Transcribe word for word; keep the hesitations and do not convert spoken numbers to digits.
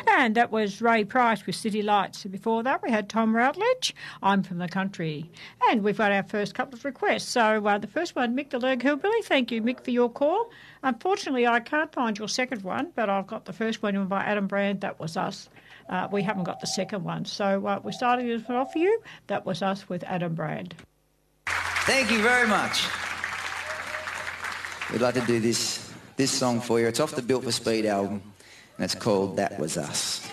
And that was Ray Price with City Lights. Before that, we had Tom Routledge, I'm From the Country. And we've got our first couple of requests. So uh, the first one, Mick the Lerg Hillbilly. Thank you, Mick, for your call. Unfortunately, I can't find your second one, but I've got the first one by Adam Brand. That was us. Uh, we haven't got the second one. So uh, we're starting this one off for you. That was us with Adam Brand. Thank you very much. We'd like to do this, this song for you. It's off the Built for Speed album, and it's called That Was Us.